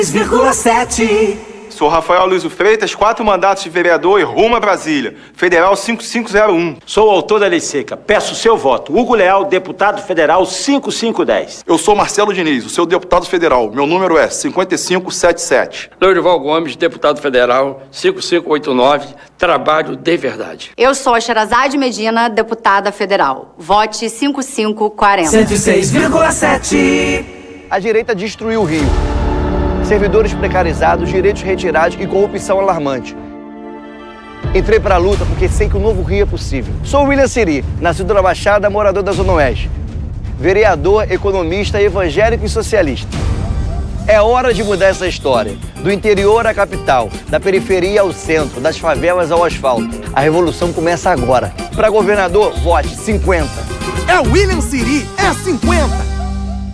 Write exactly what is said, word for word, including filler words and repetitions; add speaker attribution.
Speaker 1: vírgula sete.
Speaker 2: Sou Rafael Luiz Freitas, quatro mandatos de vereador e rumo a Brasília. Federal cinco cinco zero um.
Speaker 3: Sou o autor da lei seca. Peço seu voto. Hugo Leal, deputado federal cinco cinco um zero.
Speaker 4: Eu sou Marcelo Diniz, o seu deputado federal. Meu número é cinco cinco sete sete.
Speaker 5: Lourival Gomes, deputado federal cinco cinco oito nove. Trabalho de verdade.
Speaker 6: Eu sou a Sherazade Medina, deputada federal. Vote cinco cinco quatro zero.
Speaker 1: cento e seis vírgula sete.
Speaker 7: A direita destruiu o Rio. Servidores precarizados, direitos retirados e corrupção alarmante. Entrei para a luta porque sei que o novo Rio é possível. Sou William Siri, nascido na Baixada, morador da Zona Oeste. Vereador, economista, evangélico e socialista. É hora de mudar essa história. Do interior à capital, da periferia ao centro, das favelas ao asfalto. A revolução começa agora. Para governador, vote cinquenta.
Speaker 8: É William Siri, é cinquenta.